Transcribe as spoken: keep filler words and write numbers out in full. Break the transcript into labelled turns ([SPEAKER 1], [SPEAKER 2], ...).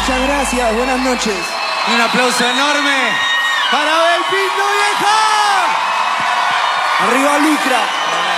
[SPEAKER 1] Muchas gracias, buenas noches.
[SPEAKER 2] Y un aplauso enorme para Belpinto Vieja.
[SPEAKER 1] Arriba Lucra.